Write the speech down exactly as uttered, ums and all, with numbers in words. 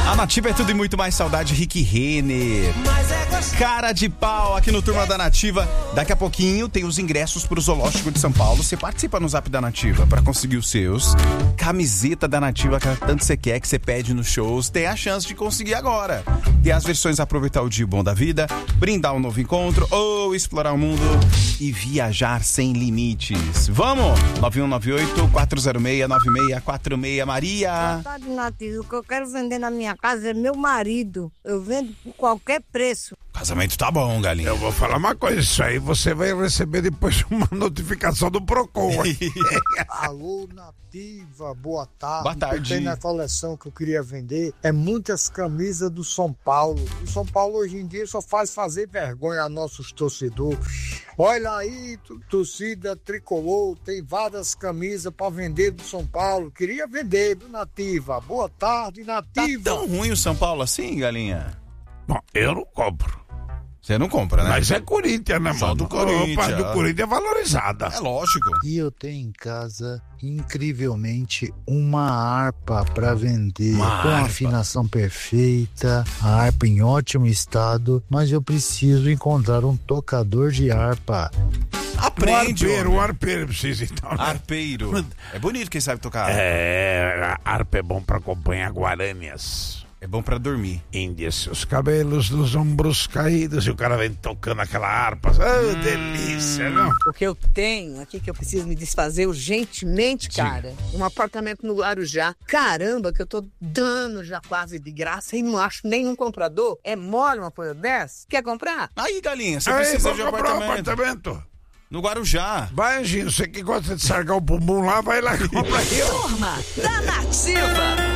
A Nativa é tudo e muito mais saudade, Rick Renner. Cara de pau aqui no Turma da Nativa. Daqui a pouquinho tem os ingressos pro Zoológico de São Paulo. Você participa no Zap da Nativa pra conseguir os seus. Camiseta da Nativa, que tanto você quer, que você pede nos shows. Tem a chance de conseguir agora. Tem as versões aproveitar o dia bom da vida, brindar um novo encontro ou explorar o mundo e viajar sem limites. Vamos! nove um nove oito, quatro zero seis, nove seis quatro seis, Maria. Boa tarde, Nativa. O que eu quero vender na minha casa é meu marido. Eu vendo por qualquer preço. Casamento tá bom, galinha. Eu vou falar uma coisa, isso aí você vai receber depois uma notificação do Procon. Alô, Nativa, boa tarde. Boa tarde. Tem na coleção que eu queria vender é muitas camisas do São Paulo. O São Paulo hoje em dia só faz fazer vergonha a nossos torcedores. Olha aí, torcida tricolor, tem várias camisas para vender do São Paulo. Queria vender do Nativa. Boa tarde, Nativa. Tá tão ruim o São Paulo assim, galinha? Bom, eu não compro. Você não compra, né? Mas é Corinthians, né, Só mano? do Corinthians. A do Corinthians é valorizada. É lógico. E eu tenho em casa, incrivelmente, uma harpa para vender. Uma com harpa. afinação perfeita, a harpa em ótimo estado, mas eu preciso encontrar um tocador de harpa. Aprende, o arpeiro, homem. o arpeiro precisa então, né? Arpeiro. É bonito quem sabe tocar. É, a harpa é bom pra acompanhar guaranias. É bom pra dormir. Índia, seus cabelos dos ombros caídos e o cara vem tocando aquela harpa. Oh, hum. delícia, não? O que eu tenho aqui que eu preciso me desfazer urgentemente, cara. Um apartamento no Guarujá. Caramba, que eu tô dando já quase de graça e não acho nenhum comprador. É mole uma coisa dessa? Quer comprar? Aí, galinha, você Aí, precisa de um comprar um apartamento. apartamento. No Guarujá. Vai, Anginho, você que gosta de sargar o bumbum lá, vai lá e compra aí, ó. Turma da Nativa.